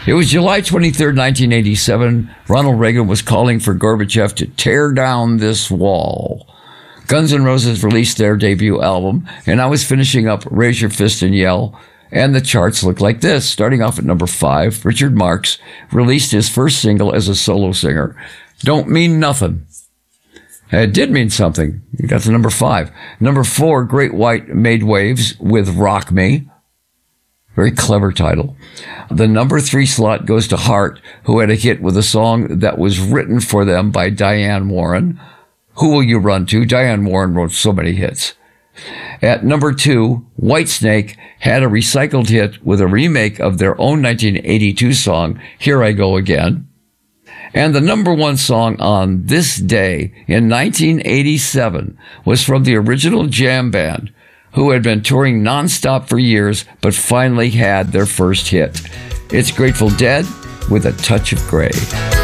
It was July 23rd, 1987. Ronald Reagan was calling for Gorbachev to tear down this wall. Guns N' Roses released their debut album, and I was finishing up Raise Your Fist and Yell, and the charts looked like this. Starting off at number 5, Richard Marx released his first single as a solo singer, Don't Mean Nothing. It did mean something. He got to number 5. Number 4, Great White made waves with Rock Me. Very clever title. The number 3 slot goes to Heart, who had a hit with a song that was written for them by Diane Warren. Who Will You Run To? Diane Warren wrote so many hits. At number 2, Whitesnake had a recycled hit with a remake of their own 1982 song, Here I Go Again. And the number 1 song on this day in 1987 was from the original jam band, who had been touring nonstop for years, but finally had their first hit. It's Grateful Dead with A Touch of Grey.